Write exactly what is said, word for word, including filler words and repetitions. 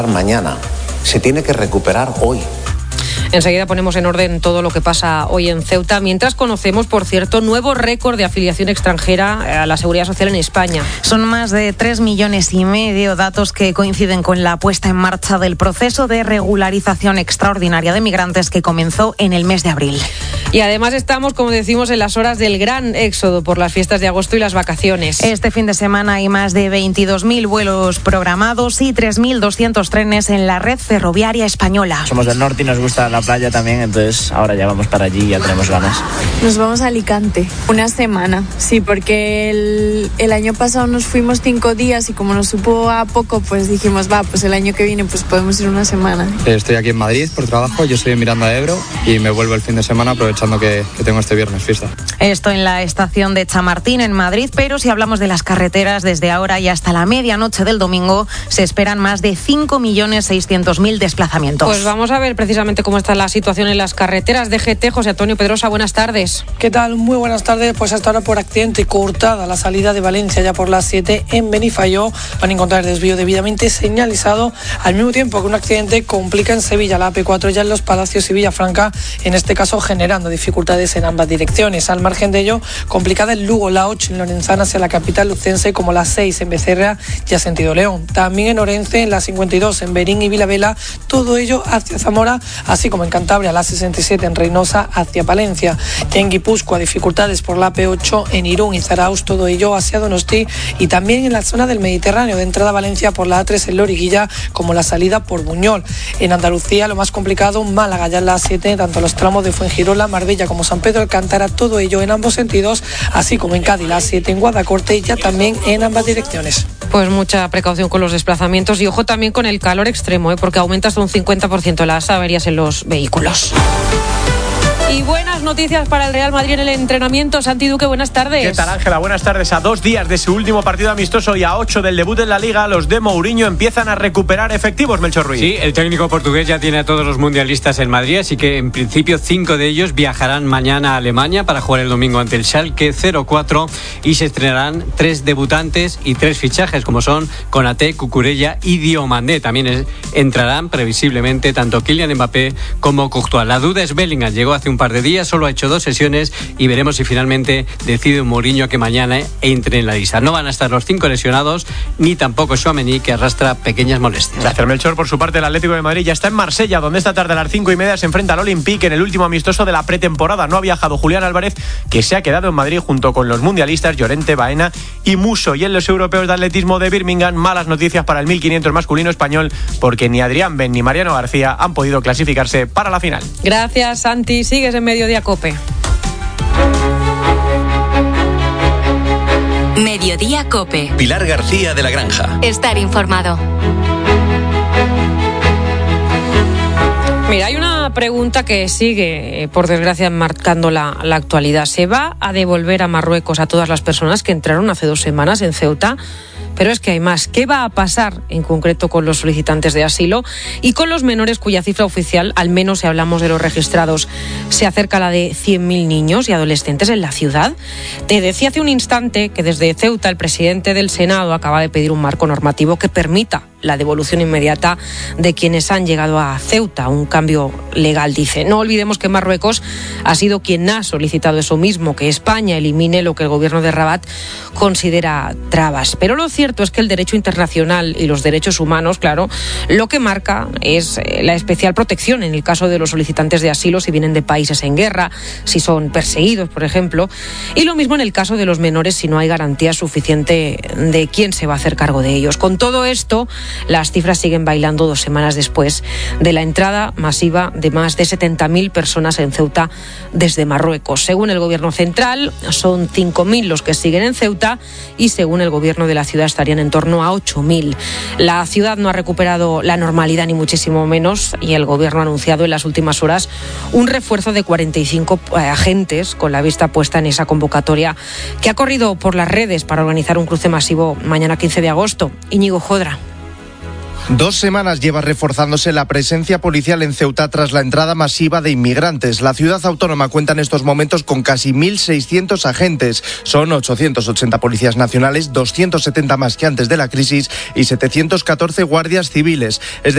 Mañana, se tiene que recuperar hoy. Enseguida ponemos en orden todo lo que pasa hoy en Ceuta, mientras conocemos, por cierto, nuevo récord de afiliación extranjera a la Seguridad Social en España. Son más de tres millones y medio, datos que coinciden con la puesta en marcha del proceso de regularización extraordinaria de migrantes que comenzó en el mes de abril. Y además estamos, como decimos, en las horas del gran éxodo por las fiestas de agosto y las vacaciones. Este fin de semana hay más de veintidós mil vuelos programados y tres mil doscientos trenes en la red ferroviaria española. Somos del norte y nos gusta la playa también, entonces ahora ya vamos para allí y ya tenemos ganas. Nos vamos a Alicante, una semana, sí, porque el, el año pasado nos fuimos cinco días y como nos supo a poco, pues dijimos, va, pues el año que viene pues podemos ir una semana. Estoy aquí en Madrid por trabajo, yo estoy en Miranda de Ebro y me vuelvo el fin de semana aprovechando que, que tengo este viernes fiesta. Esto en la estación de Chamartín, en Madrid, pero si hablamos de las carreteras, desde ahora y hasta la medianoche del domingo se esperan más de cinco millones seiscientos mil desplazamientos. Pues vamos a ver precisamente cómo está la situación en las carreteras. D G T, José Antonio Pedrosa, buenas tardes. ¿Qué tal? Muy buenas tardes. Pues hasta ahora por accidente cortada la salida de Valencia ya por las siete en Benifayó. Van a encontrar desvío debidamente señalizado, al mismo tiempo que un accidente complica en Sevilla la A P cuatro ya en Los Palacios y Villafranca, en este caso generando dificultades en ambas direcciones. Al margen de ello, complicada en Lugo, la ocho en Lorenzana hacia la capital lucense, como la seis en Becerra y a sentido León. También en Orense, en la cincuenta y dos en Berín y Vilavela, todo ello hacia Zamora, así como en Cantabria, la sesenta y siete en Reynosa hacia Palencia. En Guipúzcoa, dificultades por la A P ocho en Irún y Zarauz, todo ello hacia Donosti, y también en la zona del Mediterráneo, de entrada a Valencia por la A tres en Loriguilla, como la salida por Buñol. En Andalucía, lo más complicado, Málaga ya en la A siete, tanto los tramos de Fuengirola, Marbella como San Pedro Alcántara, todo ello en ambos sentidos, así como en Cádiz, la A siete en Guadacorte, ya también en ambas direcciones. Pues mucha precaución con los desplazamientos y ojo también con el calor extremo, ¿eh? porque aumenta hasta un cincuenta por ciento las averías en los vehículos. Y buenas noticias para el Real Madrid en el entrenamiento. Santi Duque, buenas tardes. ¿Qué tal, Ángela? Buenas tardes. A dos días de su último partido amistoso y a ocho del debut en la Liga, los de Mourinho empiezan a recuperar efectivos, Melchor Ruiz. Sí, el técnico portugués ya tiene a todos los mundialistas en Madrid, así que en principio cinco de ellos viajarán mañana a Alemania para jugar el domingo ante el Schalke cero cuatro y se estrenarán tres debutantes y tres fichajes, como son Konaté, Cucurella y Diomandé. También es, entrarán previsiblemente tanto Kylian Mbappé como Courtois. La duda es Bellingham, llegó hace un par de días, solo ha hecho dos sesiones y veremos si finalmente decide Mourinho que mañana entre en la lista. No van a estar los cinco lesionados, ni tampoco Tchouaméni, que arrastra pequeñas molestias. Gracias, Melchor. Por su parte, el Atlético de Madrid ya está en Marsella, donde esta tarde a las cinco y media se enfrenta al Olympique en el último amistoso de la pretemporada. No ha viajado Julián Álvarez, que se ha quedado en Madrid junto con los mundialistas Llorente, Baena y Musso. Y en los europeos de atletismo de Birmingham, malas noticias para el mil quinientos masculino español, porque ni Adrián Ben ni Mariano García han podido clasificarse para la final. Gracias, Santi. Sigues en Mediodía Cope. Mediodía Cope. Pilar García de la Granja. Estar informado. Mira, hay una pregunta que sigue, por desgracia, marcando la, la actualidad. ¿Se va a devolver a Marruecos a todas las personas que entraron hace dos semanas en Ceuta? Pero es que hay más. ¿Qué va a pasar en concreto con los solicitantes de asilo y con los menores cuya cifra oficial, al menos si hablamos de los registrados, se acerca a la de cien mil niños y adolescentes en la ciudad? Te decía hace un instante que desde Ceuta el presidente del Senado acaba de pedir un marco normativo que permita la devolución inmediata de quienes han llegado a Ceuta, un cambio legal, dice. No olvidemos que Marruecos ha sido quien ha solicitado eso mismo, que España elimine lo que el gobierno de Rabat considera trabas. Pero lo cierto es que el derecho internacional y los derechos humanos, claro, lo que marca es la especial protección en el caso de los solicitantes de asilo si vienen de países en guerra, si son perseguidos, por ejemplo, y lo mismo en el caso de los menores si no hay garantía suficiente de quién se va a hacer cargo de ellos. Con todo esto, las cifras siguen bailando dos semanas después de la entrada masiva de más de setenta mil personas en Ceuta desde Marruecos. Según el gobierno central, son cinco mil los que siguen en Ceuta y según el gobierno de la ciudad estarían en torno a ocho mil. La ciudad no ha recuperado la normalidad ni muchísimo menos y el gobierno ha anunciado en las últimas horas un refuerzo de cuarenta y cinco agentes con la vista puesta en esa convocatoria que ha corrido por las redes para organizar un cruce masivo mañana quince de agosto. Íñigo Jodra. Dos semanas lleva reforzándose la presencia policial en Ceuta tras la entrada masiva de inmigrantes. La ciudad autónoma cuenta en estos momentos con casi mil seiscientos agentes. Son ochocientos ochenta policías nacionales, doscientos setenta más que antes de la crisis y setecientos catorce guardias civiles. Es